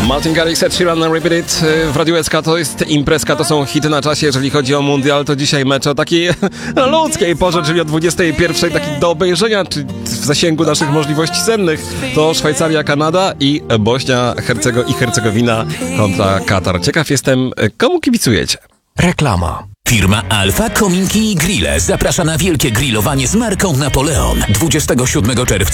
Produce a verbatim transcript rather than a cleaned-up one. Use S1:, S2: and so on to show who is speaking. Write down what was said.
S1: Martin Garrix, Ed Sheeran, Repeat It w Radiu S K. To jest imprezka, to są hity na czasie. Jeżeli chodzi o mundial, to dzisiaj mecz o takiej ludzkiej porze, czyli o dwudziestej pierwszej, taki do obejrzenia, czy w zasięgu naszych możliwości sennych. To Szwajcaria, Kanada i Bośnia Hercego i Hercegowina kontra Katar. Ciekaw jestem, komu kibicujecie?
S2: Reklama.
S3: Firma Alfa Kominki i Grille zaprasza na wielkie grillowanie z marką Napoleon dwudziestego siódmego czerwca